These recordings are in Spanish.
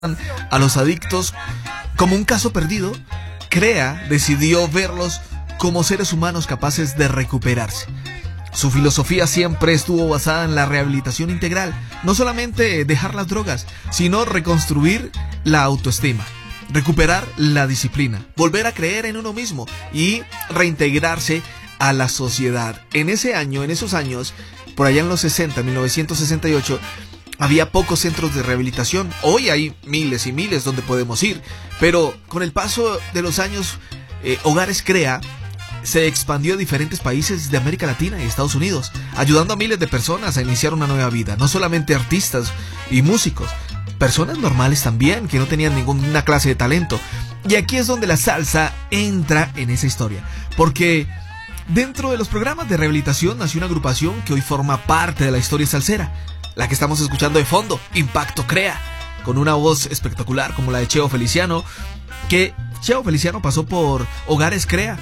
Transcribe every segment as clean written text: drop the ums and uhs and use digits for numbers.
a los adictos como un caso perdido, CREA decidió verlos como seres humanos capaces de recuperarse. Su filosofía siempre estuvo basada en la rehabilitación integral, no solamente dejar las drogas, sino reconstruir la autoestima, recuperar la disciplina, volver a creer en uno mismo y reintegrarse a la sociedad. En esos años, por allá en los 60, 1968, había pocos centros de rehabilitación. Hoy hay miles y miles donde podemos ir, pero con el paso de los años, Hogares CREA se expandió a diferentes países de América Latina y Estados Unidos, ayudando a miles de personas a iniciar una nueva vida, no solamente artistas y músicos, personas normales también, que no tenían ninguna clase de talento. Y aquí es donde la salsa entra en esa historia, porque dentro de los programas de rehabilitación nació una agrupación que hoy forma parte de la historia salsera, la que estamos escuchando de fondo, Impacto CREA, con una voz espectacular como la de Cheo Feliciano, que Cheo Feliciano pasó por Hogares CREA,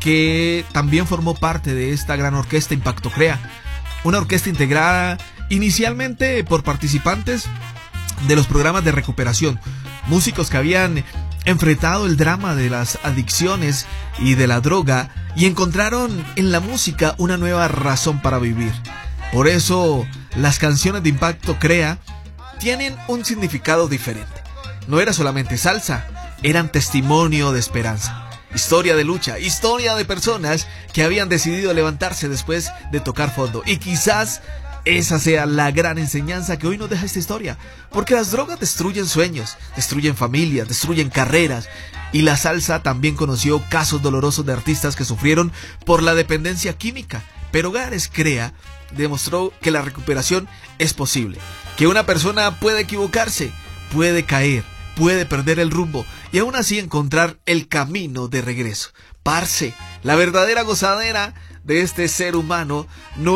que también formó parte de esta gran orquesta Impacto CREA, una orquesta integrada inicialmente por participantes de los programas de recuperación, músicos que habían enfrentado el drama de las adicciones y de la droga y encontraron en la música una nueva razón para vivir. Por eso las canciones de Impacto CREA tienen un significado diferente. No era solamente salsa, eran testimonio de esperanza, historia de lucha, historia de personas que habían decidido levantarse después de tocar fondo. Y quizás esa sea la gran enseñanza que hoy nos deja esta historia, porque las drogas destruyen sueños, destruyen familias, destruyen carreras, y la salsa también conoció casos dolorosos de artistas que sufrieron por la dependencia química. Pero Hogares CREA demostró que la recuperación es posible, que una persona puede equivocarse, puede caer, puede perder el rumbo y aún así encontrar el camino de regreso. Parce, la verdadera gozadera de este ser humano no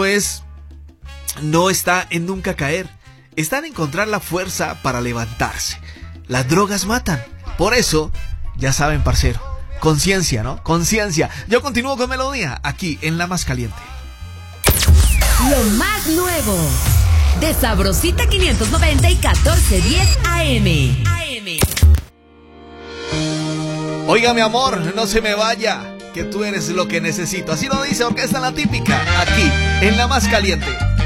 está en nunca caer, está en encontrar la fuerza para levantarse. Las drogas matan, por eso, ya saben, parcero, conciencia, ¿no? Conciencia. Yo continúo con melodía aquí en La Más Caliente. Lo más nuevo de Sabrosita 590 y 1410 AM. Oiga, mi amor, no se me vaya, que tú eres lo que necesito. Así lo dice Orquesta La Típica, aquí en La Más Caliente.